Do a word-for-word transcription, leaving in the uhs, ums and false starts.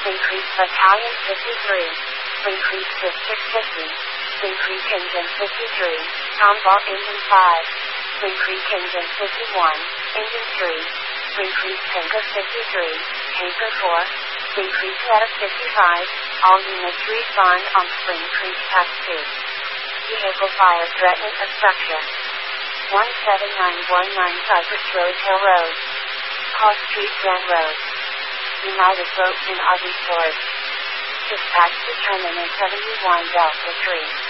Increase Battalion fifty-three. Increase District fifty. Increase Engine fifty-three. Tomball Engine five. Increase Engine fifty-one. Engine three. Increase Tanker fifty-three. Tanker four. Increase Head fifty-five. All units respond on Spring Creek Path two. Vehicle fire threatening a structure. one seven nine one nine Cypress Road Hill Road. Cross Street Grand Road. United Boats and R V Storage. Dispatch determinant seventy-one Delta three.